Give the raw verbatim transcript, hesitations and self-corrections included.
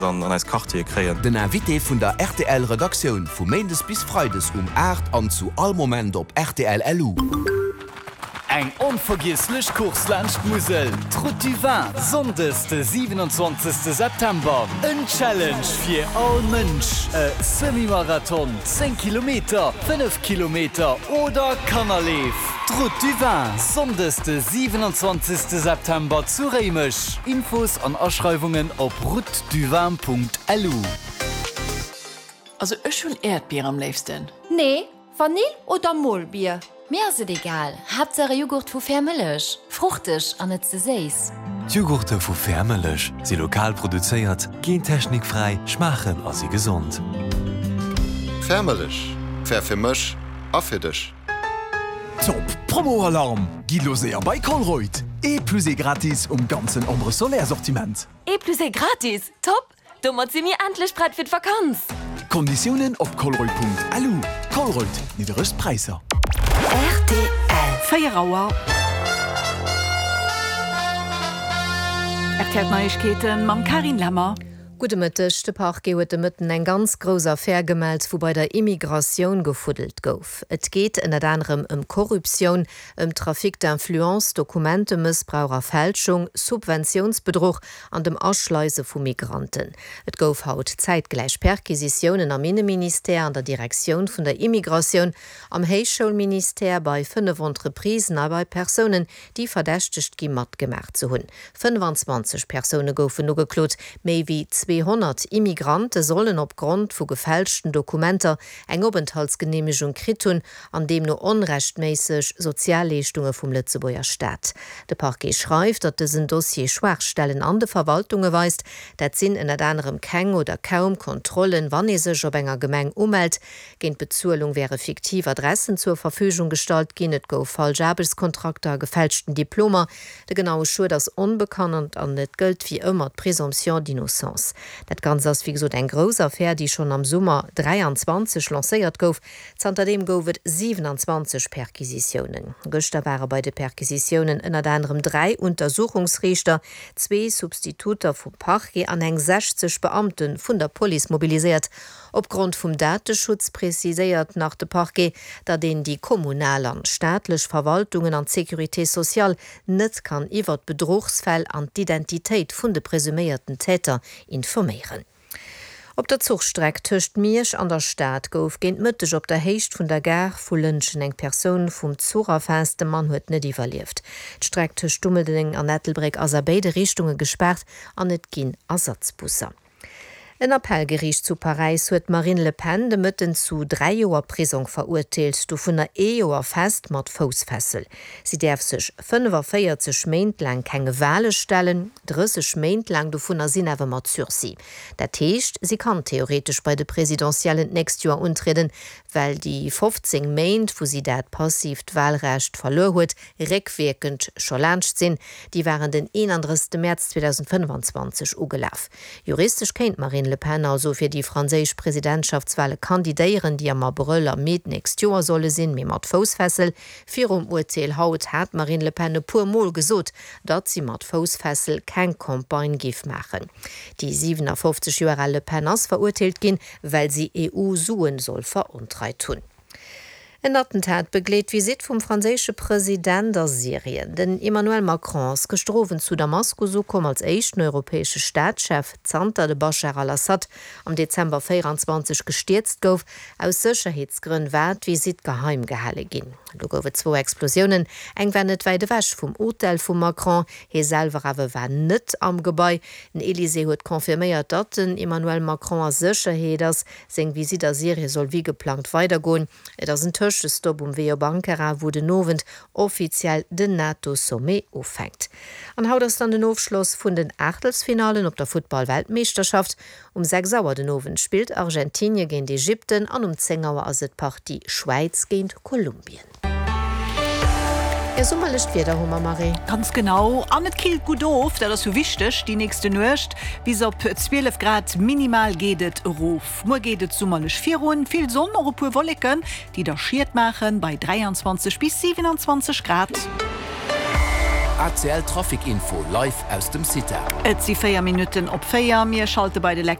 dann an als Kartier kreieren. Den Invité vun der R T L-Redaktion vu Mendes bis Freides um acht an zu all Moment op R T L L U. Eng onvergisslech Kurslandmusel. Trot du vin, sondeste siebenundzwanzigsten September. Ein Challenge fir all Mënsch. E Semimarathon, zehn Kilometer, fünf Kilometer oder Kannerleef. Trot du vin, sondeste siebenundzwanzigsten September zu Reimech. Infos an Ausschreibungen op route du vin punkt l u. Also ech schon Erdbeer am liebsten. Nee, Vanille oder Mollbier? Mir se egal, Hauptsache Joghurt vu fermelech, fruchtig an net ze seis. Joghurte vu fermelech, sie lokal produziert, gentechnikfrei, schmachen as sie gesund. Fermelech, fair für Mch, affirdech. Top, Promo-Alarm! Gilosea bei Colruyt. E plus e gratis um ganzen ombre Solärsortiment. E plus e gratis, top! Du mat sie mir endlich breit fir Vakanz. Konditionen op colruyt punkt l u. Colruyt, niederes Preiser. R T L Feierauer Erklärt Neuigkeiten mam Karin Lammer. Gute Mëttech, de Park geuet de Mëtten eng ganz groser Affaire gemeldt, wo bei der Immigration gefuddelt gouf. Et geht en et anderem um Korruption, um Trafik d'Influence, Dokumentemissbraucher Fälschung, Subventionsbedruch an dem Ausschleuse vu Migranten. Et gouf haut zeitgleich Perquisitionen am Innenminister an der Direktion vun der Immigration, am Heichschulminister bei fünf Entreprisen a bei Personen, die verdächtigt gi mat gemerk zu hunn. fünfundzwanzig Personen goufen no geklot, méi wie zweihundert Immigranten sollen opgrund vu gefälschten Dokumenter eng Aufenthaltsgenehmigung kritun, an dem nur unrechtmäßig Sozialleistungen vom Lützeburger Staat. De Parquet schreibt, dat dessen Dossier Schwachstellen an de Verwaltung weist, dat sinn in et anderem keng oder kaum Kontrollen, wann es sich op enger Gemeng ummeldt, gehend Bezuelung wäre fiktiv Adressen zur Verfügung gestalt, genet go Falljabelskontrakter, gefälschten Diplomer, de genaue Schur das unbekannt an net gilt wie immer Präsumption d'innocence. Dat ganz ass wie so ein großer Affaire, die schon am Sommer dreiundzwanzig lancéiert gouf, zanter dem goufet siebenundzwanzig Perquisitionen. Göster waren bei de Perquisitionen ënner anderem drei Untersuchungsrichter, zwei Substituter vum Parquet an eng sechzig Beamten vun der Police mobilisiert. Aufgrund vom Datenschutz präziséiert nach de Parquet, dat den die kommunalen, staatlich Verwaltungen an Securité sozial net kann iwwer Bedrohsfäll an d'Identität vun de presumierten Täter informieren. Op der Zugstreck töcht Miersch an der Stadt gouf géint mëttech op der Heicht vun der Gar vu Lënschen eng Persoun vum Zurerfenste Mann huet net iwwerlieft. D'Streck töcht Stummelding an Nettelbreck as er beide Richtungen gesperrt an net ginn Ersatzbusser. Ein Appellgericht zu Paris huet Marine Le Pen de Mëtten zu drei Joer Prisung verurteilelt, du vun der E Joer fest mat Fousfessel. Sie derf sech fünfundvierzig Meint lang keine Wale stellen, dreißig Meint lang du vun der Sinn awer mat Sursi. Dat heescht, sie kann theoretisch bei de präsidentiellen nächst Joer untreten, weil die fünfzehn Meint, wo sie dat passiv Wahlrecht verlor huet, rückwirkend schon lanscht sinn, die waren den einunddreißigsten März zweitausendfünfundzwanzig ugelaf. Juristisch kennt Marine Le Pen also fir die franzésisch Präsidentschaftswahle kandidéieren, die am April am Miet nächst Joer solle sinn mé mat Fousfessel. Fir um Urteil haut hat Marine Le Pen pur Mol gesot, dat sie mat Fousfessel kein Kompagne gif machen. Die siebenundfünfzig Jahre Le Pen ass verurteilt gin, weil sie E U suen soll veruntreit tun. Ein Attentat begleet Visit vom französische Präsident der Syrien. Den Emmanuel Macron ist gestorben zu Damaskus kom als echten europäische Staatschef Zanter de Bashar al-Assad am Dezember vierundzwanzig gestürzt gouf, aus Sicherheitsgründen ward Visit geheim gehalten gin. Du goufe zwei Explosionen, eng wenn net weide wäsch vom Hotel von Macron, he selber awer war net am Gebäi. Den Élysée huet konfirmiert, dat den Emmanuel Macron as Sicherheiters seng Visit der Syrie soll wie geplant weitergoen. Et as ein Tisch Stopp um Veo Bankera, wo den Novent offiziell den NATO-Sommet aufhängt. An haut das dann den Aufschluss von den Achtelfinalen op der Football-Weltmeisterschaft. Um sechs Uhr den Novent spielt Argentinien gegen Ägypten, an um zehn Uhr as et Partie Schweiz gegen Kolumbien. Ja, so mal ist wieder Hummer, Marie. Ganz genau. An net kielt gut auf, da das so wichtig, die nächste Nöcht, bis op zwölf Grad minimal gehtet ruf. Mo gehtet summmerlich vier Runden, viel Sonne, oder pur Wolken, die da schiert machen bei dreiundzwanzig bis siebenundzwanzig Grad. A C L Trafikinfo live aus dem Citer. Et sie feier Minuten op Feier mir schalte bei de